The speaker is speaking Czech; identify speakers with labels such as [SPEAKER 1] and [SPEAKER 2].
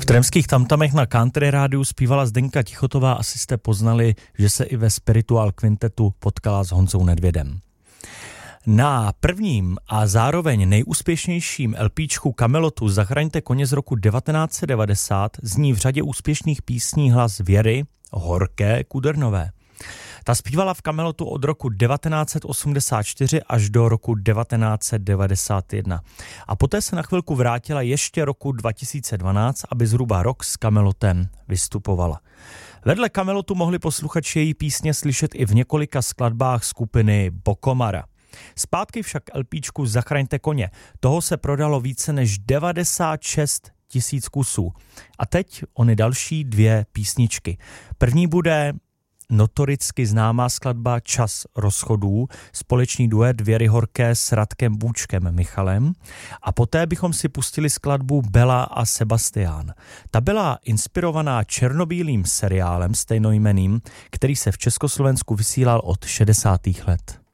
[SPEAKER 1] Tremských tamtamech na Country rádiu zpívala Zdenka Tichotová, asi jste poznali, že se i ve Spiritual Quintetu potkala s Honzou Nedvědem. Na prvním a zároveň nejúspěšnějším LPčku Kamelotu Zachraňte koně z roku 1990 zní v řadě úspěšných písní hlas Věry Horké Kudrnové. Ta zpívala v Kamelotu od roku 1984 až do roku 1991. A poté se na chvilku vrátila ještě roku 2012, aby zhruba rok s Kamelotem vystupovala. Vedle Kamelotu mohli posluchači její písně slyšet i v několika skladbách skupiny Bokomara. Zpátky však LPčku Zachraňte koně. Toho se prodalo více než 96 000 kusů. A teď ony další dvě písničky. První bude notoricky známá skladba Čas rozchodů, společný duet Věry Horké s Radkem Bůčkem Michalem, a poté bychom si pustili skladbu Bela a Sebastián. Ta byla inspirovaná černobílým seriálem stejnojmenným, který se v Československu vysílal od 60. let.